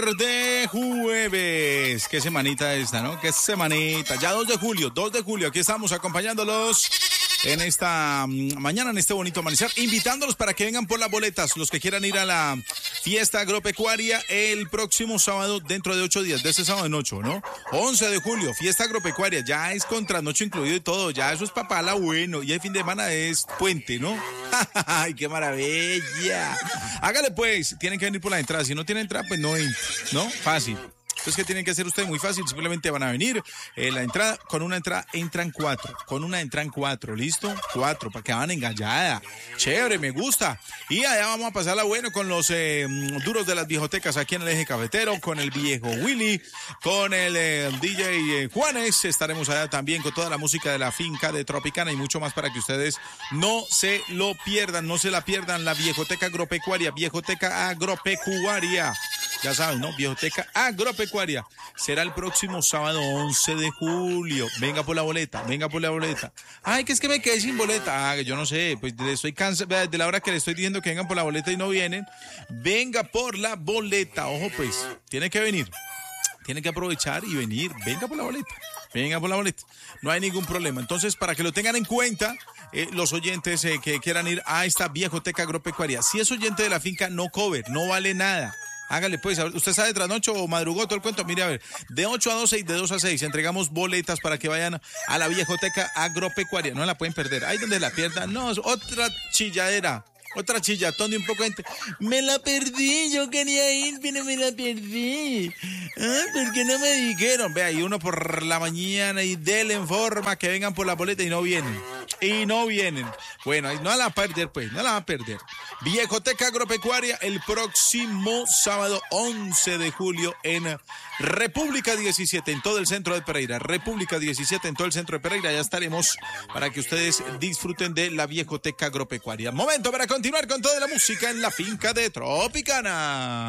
De jueves. Qué semanita esta, ¿no? Qué semanita. Ya 2 de julio. Aquí estamos acompañándolos en esta mañana, en este bonito amanecer, invitándolos para que vengan por las boletas, los que quieran ir a la fiesta agropecuaria el próximo sábado, dentro de 8 días, de este sábado en 8, ¿no? 11 de julio, fiesta agropecuaria, ya es con trasnocho incluido y todo, ya eso es papala bueno, y el fin de semana es puente, ¿no? ¡Ay, qué maravilla! Hágale pues, tienen que venir por la entrada, si no tienen entrada, pues no entren, ¿no? Fácil. Entonces, ¿qué tienen que hacer ustedes? Muy fácil, simplemente van a venir, la entrada, con una entrada entran 4, ¿listo? 4, para que hagan engallada. Chévere, me gusta. Y allá vamos a pasarla bueno con los duros de las viejotecas aquí en el eje cafetero, con el viejo Willy, con el DJ Juanes. Estaremos allá también con toda la música de la finca de Tropicana y mucho más para que ustedes no se lo pierdan, no se la pierdan. La viejoteca agropecuaria. Ya saben, ¿no? Viejoteca agropecuaria. Será el próximo sábado 11 de julio. Venga por la boleta. Ay, que es que me quedé sin boleta. Yo no sé, pues estoy cansado de la hora que le estoy diciendo que vengan por la boleta y no vienen. Venga por la boleta. Ojo, pues, tiene que venir. Tiene que aprovechar y venir. Venga por la boleta. No hay ningún problema. Entonces, para que lo tengan en cuenta, los oyentes que quieran ir a esta viejoteca agropecuaria. Si es oyente de la finca, no cover, no vale nada. Hágale pues, usted sabe trasnocho o madrugó todo el cuento, mire a ver, de 8 a 12 y de 2 a 6 entregamos boletas para que vayan a la viejoteca agropecuaria, no la pueden perder, ahí donde la pierdan, no, otra chilladera. Otra chillatón de un poco de gente. Me la perdí, yo quería ir, pero me la perdí. ¿Por qué no me dijeron? Vea, y uno por la mañana y denle en forma que vengan por la boleta y no vienen. Bueno, no la van a perder. Viejoteca agropecuaria el próximo sábado 11 de julio en República 17, en todo el centro de Pereira. República 17, en todo el centro de Pereira. Ya estaremos para que ustedes disfruten de la viejoteca agropecuaria. Momento para continuar con toda la música en la finca de Tropicana.